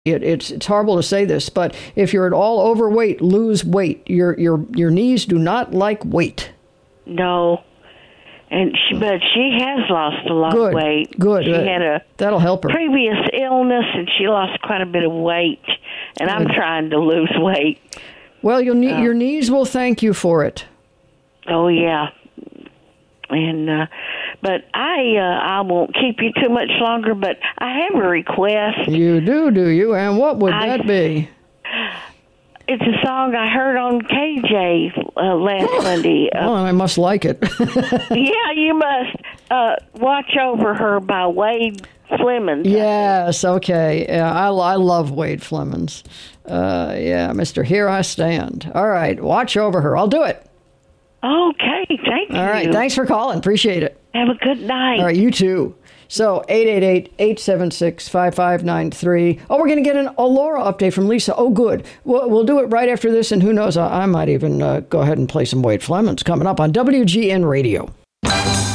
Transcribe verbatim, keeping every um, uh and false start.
It, it's it's horrible to say this, but if you're at all overweight, lose weight. Your your your knees do not like weight. No, and she, but she has lost a lot Good, of weight. Good. She Uh, had a that'll help her. previous illness, and she lost quite a bit of weight. And I'm Good. trying to lose weight. Well, you'll need, Uh, your knees will thank you for it. Oh yeah, and uh, but I uh, I won't keep you too much longer. But I have a request. You do, do you? And what would I- that be? It's a song I heard on K J uh, last Monday. Uh, Well, I must like it. yeah, you must uh, Watch Over Her by Wade Flemons. Yes, okay. Yeah, I, I love Wade Flemons. Uh, yeah, Mister Here I Stand. All right, watch over her. I'll do it. Okay, thank you. All right, thanks for calling. Appreciate it. Have a good night. All right, you too. So, eight eight eight, eight seven six, five five nine three. Oh, we're going to get an Allura update from Lisa. Oh, good. We'll, we'll do it right after this, and who knows, I, I might even uh, go ahead and play some Wade Flemons coming up on W G N Radio.